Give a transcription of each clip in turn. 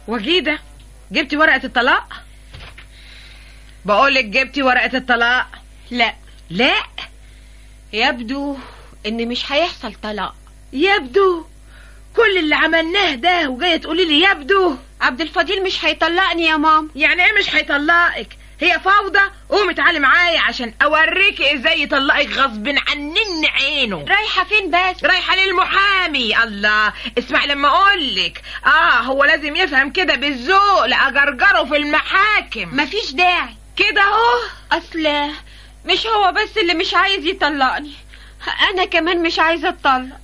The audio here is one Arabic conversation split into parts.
وجيدة، جبتي ورقة الطلاق؟ بقولك جبتي ورقة الطلاق؟ لا لا، يبدو ان مش هيحصل طلاق. يبدو؟ كل اللي عملناه ده وجايه تقولي لي يبدو؟ عبد الفضيل مش هيطلقني يا ماما. يعني ايه مش هيطلقك؟ هي فوضى. قومي تعالي معايا عشان اوريكي ازاي يطلقك غصب عنن عينه. رايحه فين بس؟ رايحه للمحامي. الله، اسمعي لما اقولك. هو لازم يفهم كده بالذوق لاجرجره في المحاكم. مفيش داعي كده اهو. اصل مش هو بس اللي مش عايز يطلقني، انا كمان مش عايزه اتطلق.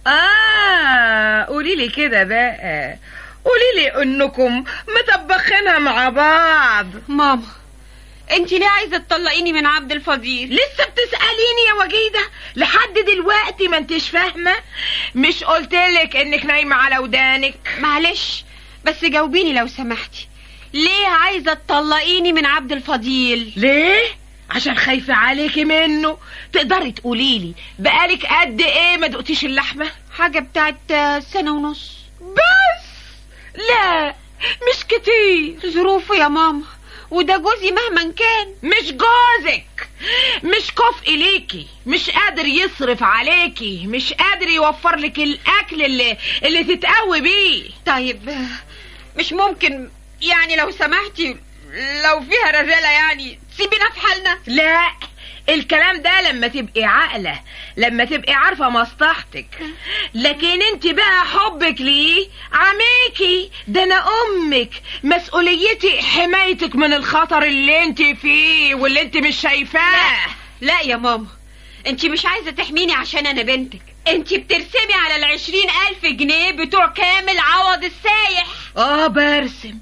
قوليلي كده بقى، قوليلي انكم مطبخينها مع بعض. ماما، انت ليه عايزه تطلقيني من عبد الفضيل؟ لسه بتسأليني يا وجيدة؟ لحد دلوقتي ما انتش فاهمة؟ مش قلتلك انك نايمة على ودانك؟ معلش بس جاوبيني لو سمحتي، ليه عايزه تطلقيني من عبد الفضيل؟ ليه؟ عشان خايفة عليكي منه. تقدري تقوليلي بقالك قد ايه ما دقتيش اللحمة؟ حاجة بتاعت 1.5 سنة. بس؟ لا مش كتير. ظروفه يا ماما، وده جوزي مهما كان. مش جوزك، مش كفء ليكي، مش قادر يصرف عليكي، مش قادر يوفر لك الاكل اللي تتقوي بيه. طيب مش ممكن يعني لو سمحتي، لو فيها رجالة يعني سيبينا في حالنا؟ لا، الكلام ده لما تبقي عاقلة، لما تبقي عارفة مصلحتك. لكن انت بقى حبك ليه عميكي. ده انا امك، مسؤوليتي حمايتك من الخطر اللي انت فيه واللي انت مش شايفاه. لا يا ماما، انت مش عايزة تحميني عشان انا بنتك. انت بترسمي على 20,000 جنيه بتوع كامل عوض السايح. برسم.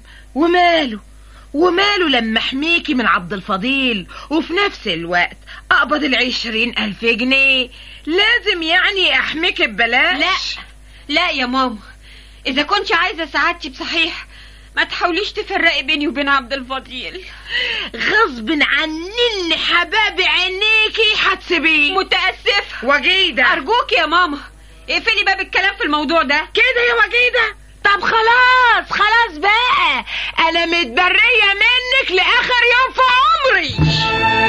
وماله لما احميكي من عبد الفضيل وفي نفس الوقت اقبض 20,000 جنيه. لازم يعني احميكي ببلاش؟ لا يا ماما، اذا كنت عايزة سعادتي بصحيح ما تحاوليش تفرقي بيني وبين عبد الفضيل. غصب عنني حباب عينيكي هتسيبيه. متأسفة وجيدة، ارجوك يا ماما اقفلي باب الكلام في الموضوع ده. كده يا وجيدة؟ طب خلاص بقى، انا متبرية منك لاخر يوم في عمري.